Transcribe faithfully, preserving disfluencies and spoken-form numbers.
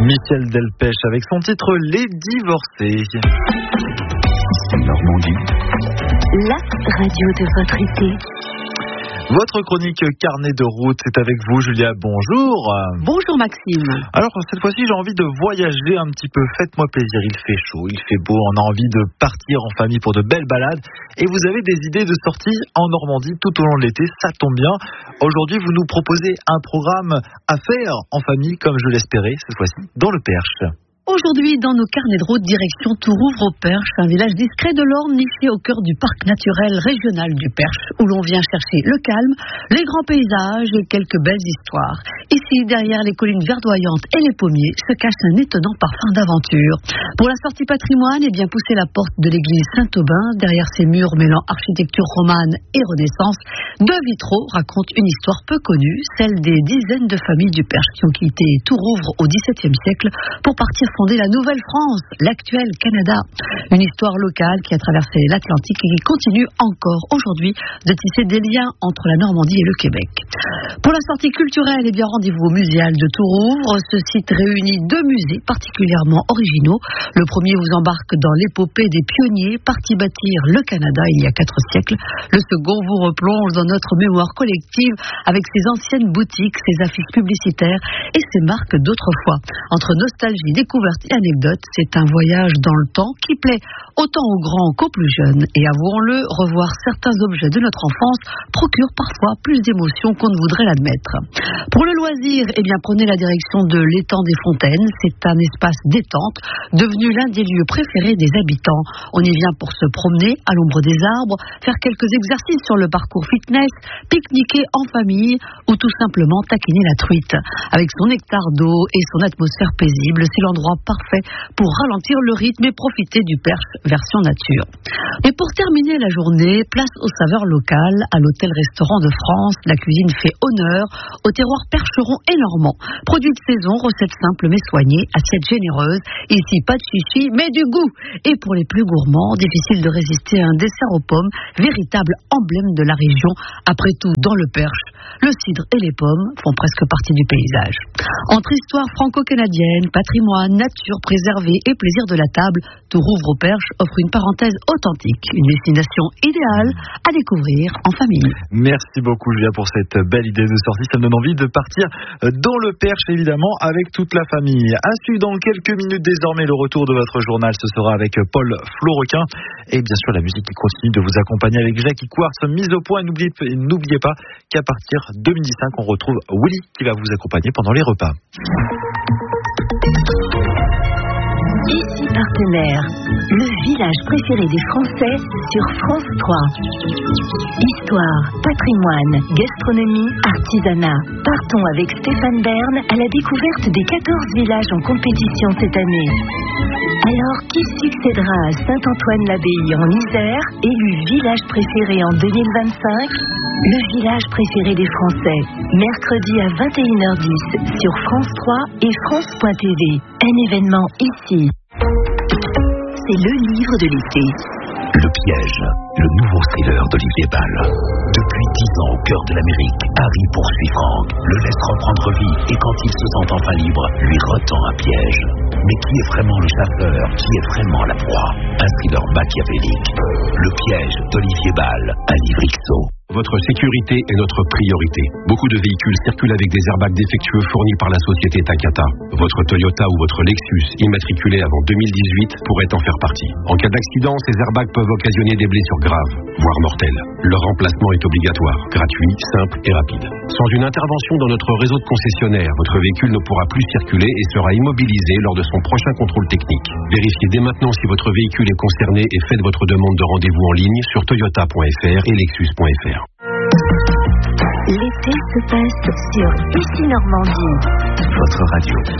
Michel Delpech avec son titre Les Divorcés. Normandie. La radio de votre été. Votre chronique carnet de route, c'est avec vous, Julia. Bonjour. Bonjour, Maxime. Alors, cette fois-ci, j'ai envie de voyager un petit peu. Faites-moi plaisir. Il fait chaud, il fait beau. On a envie de partir en famille pour de belles balades. Et vous avez des idées de sortie en Normandie tout au long de l'été. Ça tombe bien. Aujourd'hui, vous nous proposez un programme à faire en famille, comme je l'espérais, cette fois-ci, dans le Perche. Aujourd'hui, dans nos carnets de route, direction Tourouvre au Perche, un village discret de l'Orne niché au cœur du parc naturel régional du Perche, où l'on vient chercher le calme, les grands paysages et quelques belles histoires. Ici, derrière les collines verdoyantes et les pommiers, se cache un étonnant parfum d'aventure. Pour la sortie patrimoine, eh bien, poussez la porte de l'église Saint-Aubin. Derrière ses murs mêlant architecture romane et Renaissance, deux vitraux racontent une histoire peu connue, celle des dizaines de familles du Perche qui ont quitté Tourouvre au dix-septième siècle pour partir fonder la Nouvelle-France, l'actuel Canada. Une histoire locale qui a traversé l'Atlantique et qui continue encore aujourd'hui de tisser des liens entre la Normandie et le Québec. Pour la sortie culturelle, eh bien, rendez-vous au Muséal de Tourouvre. Ce site réunit deux musées particulièrement originaux. Le premier vous embarque dans l'épopée des pionniers partis bâtir le Canada il y a quatre siècles. Le second vous replonge dans notre mémoire collective avec ses anciennes boutiques, ses affiches publicitaires et ses marques d'autrefois. Entre nostalgie, découverte et anecdote, c'est un voyage dans le temps qui plaît autant aux grands qu'aux plus jeunes. Et avouons-le, revoir certains objets de notre enfance procure parfois plus d'émotions qu'on ne voudrait l'admettre. Pour le loisir, eh bien, prenez la direction de l'étang des Fontaines. C'est un espace détente, devenu l'un des lieux préférés des habitants. On y vient pour se promener à l'ombre des arbres, faire quelques exercices sur le parcours fitness, pique-niquer en famille ou tout simplement taquiner la truite. Avec son hectare d'eau et son atmosphère paisible, c'est l'endroit parfait pour ralentir le rythme et profiter du Perche version nature. Et pour terminer la journée, place aux saveurs locales à l'hôtel-restaurant de France. La cuisine fait honneur au terroir percheron et normand. Produits de saison, recettes simples mais soignées, assiettes généreuses. Ici, pas de chichi, mais du goût. Et pour les plus gourmands, difficile de résister à un dessert aux pommes, véritable emblème de la région. Après tout, dans le Perche, le cidre et les pommes font presque partie du paysage. Entre histoire franco-canadienne, patrimoine, nature préservée et plaisir de la table, Tourouvre au Perche offre une parenthèse authentique, une destination idéale à découvrir en famille. Merci beaucoup, Julia, pour cette belle idée de sortie. Ça me donne envie de partir dans le Perche, évidemment, avec toute la famille. À suivre dans quelques minutes désormais le retour de votre journal. Ce sera avec Paul Florequin. Et bien sûr, la musique qui continue de vous accompagner avec Jackie Quartz, mise au point. Et n'oubliez, n'oubliez pas qu'à partir de deux midi cinq, on retrouve Willy qui va vous accompagner pendant les repas. Ici Partenaire, le village préféré des Français sur France trois. Histoire, patrimoine, gastronomie, artisanat. Partons avec Stéphane Bern à la découverte des quatorze villages en compétition cette année. Alors, qui succédera à Saint-Antoine-l'Abbaye en Isère, élu village préféré en deux mille vingt-cinq? Le village préféré des Français, mercredi à vingt et une heures dix sur France trois et France point T V. Un événement ici. C'est le livre de l'été. Le piège, le nouveau thriller d'Olivier Bal. Depuis dix ans au cœur de l'Amérique, Harry poursuit Frank, le laisse reprendre vie et quand il se sent enfin libre, lui retend un piège. Mais qui est vraiment le chasseur? Qui est vraiment la proie? Un thriller machiavélique. Le piège d'Olivier Bal, un livre X O. Votre sécurité est notre priorité. Beaucoup de véhicules circulent avec des airbags défectueux fournis par la société Takata. Votre Toyota ou votre Lexus, immatriculé avant deux mille dix-huit, pourrait en faire partie. En cas d'accident, ces airbags peuvent occasionner des blessures graves, voire mortelles. Leur remplacement est obligatoire, gratuit, simple et rapide. Sans une intervention dans notre réseau de concessionnaires, votre véhicule ne pourra plus circuler et sera immobilisé lors de son prochain contrôle technique. Vérifiez dès maintenant si votre véhicule est concerné et faites votre demande de rendez-vous en ligne sur toyota point f r et lexus point f r. L'été se passe sur Ici Normandie. Votre radio.